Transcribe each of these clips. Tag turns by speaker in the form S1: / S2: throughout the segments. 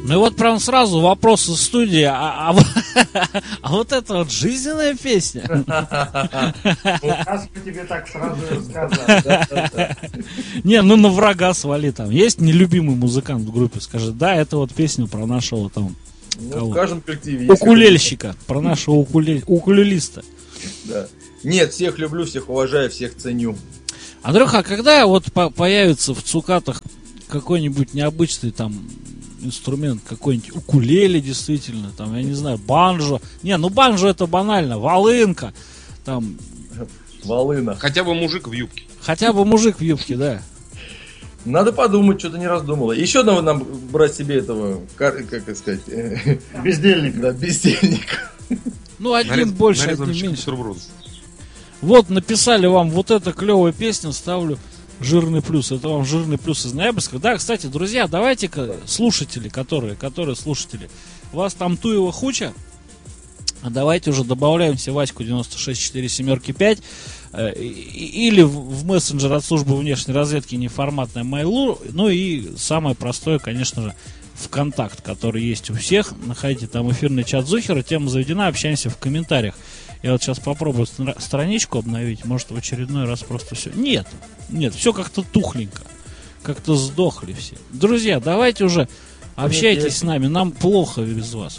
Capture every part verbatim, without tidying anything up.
S1: Ну и вот прям сразу вопрос из студии. А, а, а вот это вот жизненная песня?
S2: Раз мы тебе так сразу рассказали.
S1: Не, ну на врага свали там. Есть нелюбимый музыкант в группе, скажет, да, это вот песня про нашего там...
S3: Ну, в каждом коллективе есть.
S1: Укулельщика, про нашего укуле... укулелиста.
S3: Да. Нет, всех люблю, всех уважаю, всех ценю.
S1: Андрюха, а когда вот по- появится в Цукатах какой-нибудь необычный там инструмент, какой-нибудь укулеле действительно, там, я не знаю, банджо. Не, ну банджо это банально, волынка, там...
S3: Волына.
S4: Хотя бы мужик в юбке.
S1: Хотя бы мужик в юбке, да.
S3: Надо подумать, что-то не раздумала. Еще одного нам брать себе этого, как, как сказать...
S2: Бездельник.
S3: Да, бездельник.
S1: Ну, одним
S4: Нарез...
S1: больше, одним меньше.
S4: Бутерброд.
S1: Вот, написали вам, вот эта клевая песня, ставлю жирный плюс. Это вам жирный плюс из ноябрьска. Да, кстати, друзья, давайте-ка, слушатели, которые, которые слушатели, вас там Туева хуча, давайте уже добавляемся Ваську девяносто шесть четыре семерки пять э, или в, в мессенджер от службы внешней разведки неформатная Mail.ru, ну и самое простое, конечно же, ВКонтакт, который есть у всех. Находите там эфирный чат Зухера, тема заведена, общаемся в комментариях. Я вот сейчас попробую стра- страничку обновить, может в очередной раз просто все. Нет, нет, все как-то тухленько, как-то сдохли все. Друзья, давайте уже общайтесь нет, с нами, нам плохо без вас.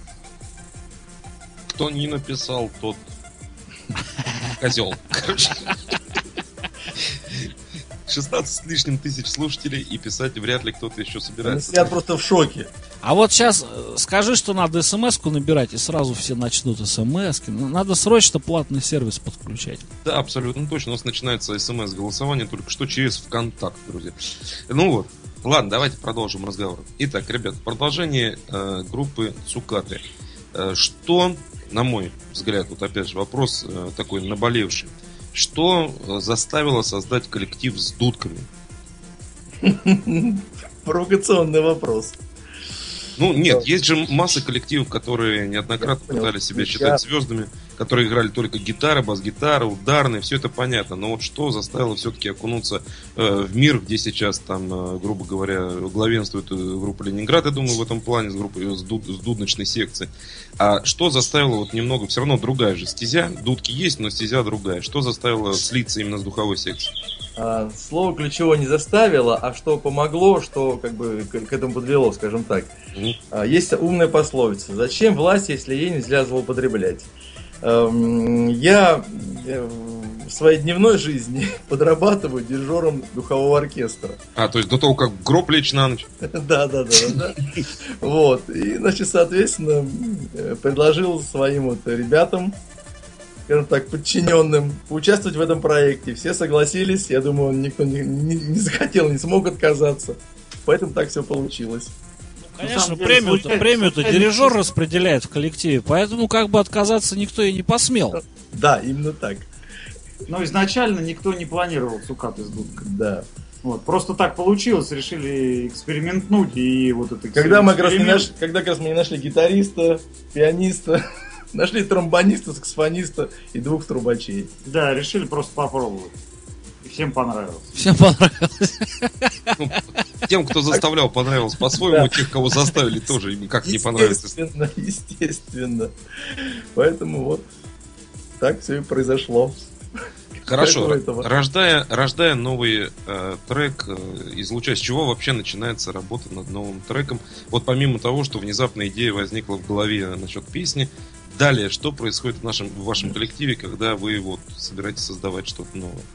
S4: Кто не написал, тот козел. Короче. шестнадцать с лишним тысяч слушателей, и писать вряд ли кто-то еще собирается.
S3: Я просто в шоке.
S1: А вот сейчас скажи, что надо смс-ку набирать, и сразу все начнут смс-ки. Надо срочно платный сервис подключать.
S4: Да, абсолютно точно. У нас начинается смс-голосование только что через ВКонтакт, друзья. Ну вот. Ладно, давайте продолжим разговор. Итак, ребят, продолжение э, группы Цукаты. Э, что, на мой взгляд, вот опять же вопрос э, такой наболевший. Что заставило создать коллектив с дудками?
S3: Провокационный вопрос.
S4: Ну, нет, есть же масса коллективов, которые неоднократно пытались себя считать звездами, которые играли только гитары, бас-гитары, ударные, все это понятно. Но вот что заставило все-таки окунуться э, в мир, где сейчас там, э, грубо говоря, главенствует группа Ленинград, я думаю, в этом плане, с группой, с, дуд, с дудночной секцией. А что заставило вот немного, все равно другая же стезя, дудки есть, но стезя другая. Что заставило слиться именно с духовой секцией?
S3: А, слово ключевое не заставило, а что помогло, что как бы к, к этому подвело, скажем так. Mm-hmm. А, есть умная пословица: зачем власть, если ей нельзя злоупотреблять? А, я, я в своей дневной жизни подрабатываю дирижером духового оркестра.
S4: А, то есть до того, как гроб лечь на ночь?
S3: Да, да, да, да. Вот. И, значит, соответственно, предложил своим вот ребятам, скажем так, подчиненным, поучаствовать в этом проекте. Все согласились, я думаю, никто не, не, не захотел, не смог отказаться. Поэтому так все получилось.
S1: Конечно, премию-то, премию-то дирижер распределяет в коллективе, поэтому как бы отказаться никто и не посмел.
S3: Да, именно так.
S2: Но изначально никто не планировал Цукаты с дудкой.
S3: Да.
S2: Вот, просто так получилось, решили экспериментнуть, и вот это
S3: когда мы как раз не нашли, когда как раз мы не нашли гитариста, пианиста, нашли тромбониста, саксофониста и двух трубачей.
S2: Да, решили просто попробовать. И всем понравилось.
S1: Всем понравилось.
S4: Ну, тем, кто заставлял, понравилось по-своему. Тех, кого заставили, тоже никак не понравилось.
S3: Естественно, естественно. Поэтому вот так все и произошло.
S4: Хорошо. Рождая, рождая новый э, трек, э, излучая, с чего вообще начинается работа над новым треком? Вот помимо того, что внезапная идея возникла в голове насчет песни, далее, что происходит в, нашем, в вашем коллективе, когда вы вот собираетесь создавать что-то новое?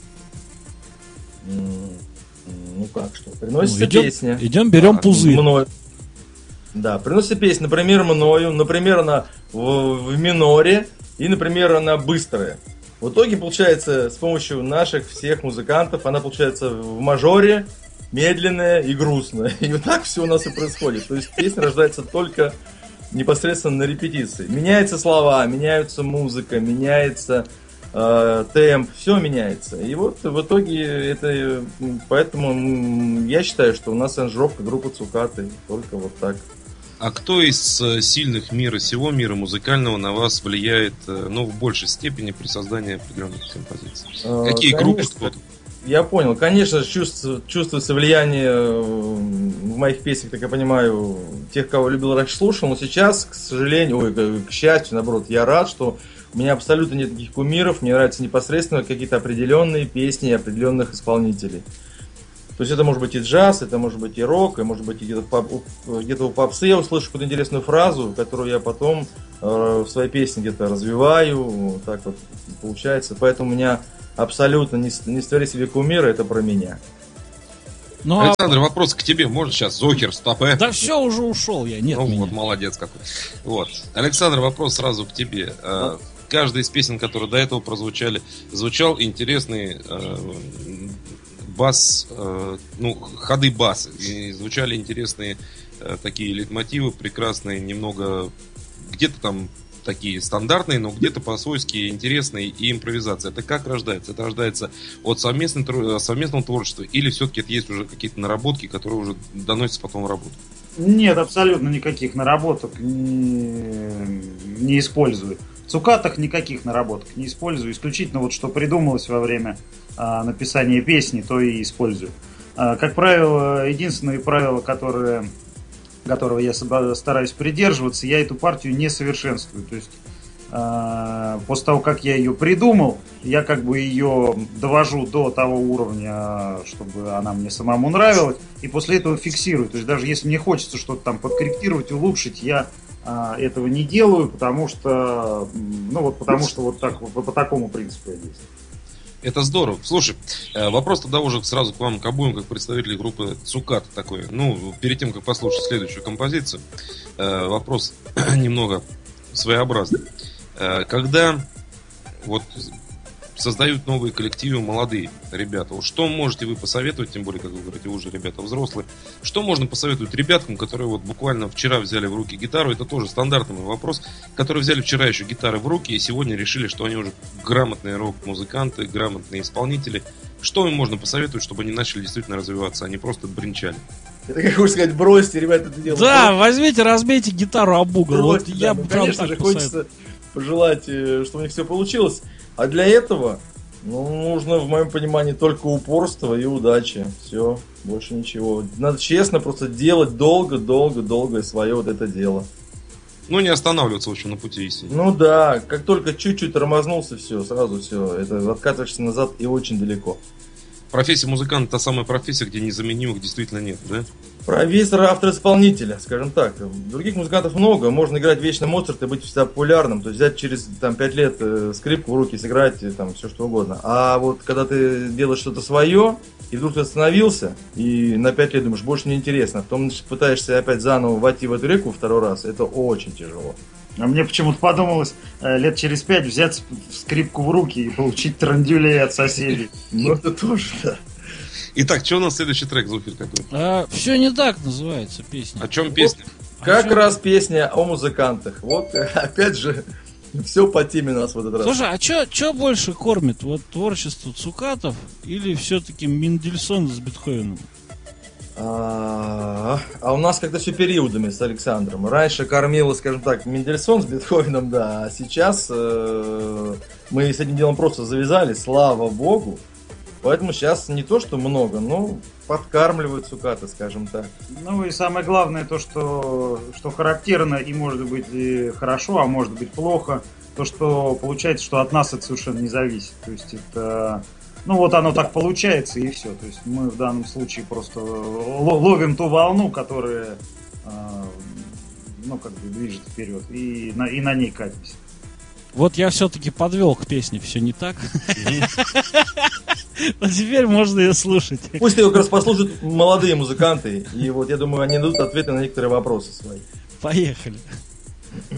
S3: Ну как, что? Приносится ну,
S1: идем,
S3: песня.
S1: Идем, берем а, пузырь.
S3: Мною. Да, приносится песня, например, мною, например, она в, в миноре, и, например, она быстрая. В итоге, получается, с помощью наших всех музыкантов, она получается в мажоре, медленная и грустная. И вот так все у нас и происходит. То есть песня рождается только непосредственно на репетиции. Меняются слова, меняется музыка, меняется э, темп, все меняется. И вот в итоге это... Поэтому я считаю, что у нас аранжировка группы Цукаты только вот так.
S4: А кто из сильных мира сего, мира музыкального, на вас влияет, ну, в большей степени при создании определенных композиций? А, Какие конечно, группы? Кто-то?
S3: Я понял. Конечно, чувствуется, чувствуется влияние в моих песнях, так я понимаю, тех, кого любил, раньше слушал. Но сейчас, к сожалению, ой, к счастью, наоборот, я рад, что у меня абсолютно нет таких кумиров. Мне нравятся непосредственно какие-то определенные песни определенных исполнителей. То есть это может быть и джаз, это может быть и рок, и может быть и где-то, поп, где-то у попсы я услышу какую-то интересную фразу, которую я потом э, в своей песне где-то развиваю. Так вот получается. Поэтому у меня абсолютно не, не створи себе кумира, это про меня.
S4: Ну, Александр, а... вопрос к тебе. Можно сейчас? Зохер, стопе.
S1: Да все, уже ушел я. Нет
S4: Ну
S1: меня.
S4: Вот, молодец какой. Вот. Александр, вопрос сразу к тебе. Да. Каждая из песен, которые до этого прозвучали, звучал интересный э, бас, э, ну, ходы баса. И звучали интересные э, такие лейтмотивы, прекрасные, немного где-то там такие стандартные, но где-то по-свойски интересные, и импровизация. Это как рождается? Это рождается от совместного, совместного творчества, или все-таки это есть уже какие-то наработки, которые уже доносятся потом в работу?
S2: Нет, абсолютно никаких наработок не, не использую. В цукатах никаких наработок не использую. Исключительно вот что придумалось во время а, написания песни, то и использую. А, как правило, единственное правило, которое... которого я стараюсь придерживаться, я эту партию не совершенствую. То есть э, после того, как я ее придумал, я как бы ее довожу до того уровня, чтобы она мне самому нравилась, и после этого фиксирую. То есть даже если мне хочется что-то там подкорректировать, улучшить, я э, этого не делаю, потому что, ну вот потому что вот так по, по такому принципу я действую.
S4: Это здорово. Слушай, вопрос тогда уже сразу к вам, к обоим, как представителей группы Цукат такой. Ну, перед тем, как послушать следующую композицию, вопрос немного своеобразный. Когда вот создают новые коллективы молодые ребята, вот что можете вы посоветовать, тем более, как вы говорите, вы уже ребята взрослые, что можно посоветовать ребяткам, которые вот буквально вчера взяли в руки гитару, это тоже стандартный вопрос, которые взяли вчера еще гитары в руки и сегодня решили, что они уже грамотные рок-музыканты, грамотные исполнители. Что им можно посоветовать, чтобы они начали действительно развиваться, а не просто бренчали?
S3: Это, как хочешь сказать, бросьте, ребята, это дело.
S1: Да, возьмите, разбейте гитару об угол.
S3: Бросьте,
S1: вот
S3: да,
S1: я
S3: ну,
S1: бы
S3: конечно же, хочется пожелать, чтобы у них все получилось. А для этого, ну, нужно, в моем понимании, только упорство и удача. Все, больше ничего. Надо честно просто делать долго-долго-долго свое вот это дело.
S4: Ну, не останавливаться, в общем, на пути истины.
S3: Ну да, как только чуть-чуть тормознулся, все, сразу все. Это откатываешься назад и очень далеко.
S4: Профессия музыканта та самая профессия, где незаменимых действительно нет, да?
S3: Профессор автор-исполнителя, скажем так. Других музыкантов много. Можно играть вечно Моцарт и быть всегда популярным. То есть взять через там, пять лет э, скрипку в руки, сыграть там, все что угодно. А вот когда ты делаешь что-то свое, и вдруг ты остановился, и на пять лет думаешь, больше не интересно. Потом пытаешься опять заново войти в эту реку второй раз. Это очень тяжело.
S2: А мне почему-то подумалось, лет через пять взять скрипку в руки и получить трандюлей от соседей.
S3: Ну, это тоже, да.
S4: Итак, что у нас следующий трек, Зухер, какой?
S1: А, все не так называется песня.
S4: О чем песня?
S3: Вот, как
S1: а
S3: раз песня о музыкантах. Вот, опять же, все по теме у нас в этот раз.
S1: Слушай, а что больше кормит? Вот творчество Цукатов или все-таки Мендельсон с Бетховеном?
S3: А, а у нас как-то все периодами с Александром. Раньше кормила, скажем так, Мендельсон с Бетховеном, да. А сейчас э, мы с этим делом просто завязали, слава богу. Поэтому сейчас не то, что много, но подкармливают Цукаты, скажем так.
S2: Ну и самое главное то, что, что характерно и может быть и хорошо, а может быть плохо. То, что получается, что от нас это совершенно не зависит. То есть это... Ну вот оно так получается и все. То есть мы в данном случае просто ловим ту волну, которая ну, как бы движет вперед, и на, и на ней катимся.
S1: Вот я все-таки подвел к песне «Все не так». А теперь можно ее слушать.
S3: Пусть ее как раз послушают молодые музыканты. И вот я думаю, они дадут ответы на некоторые вопросы свои.
S1: Поехали.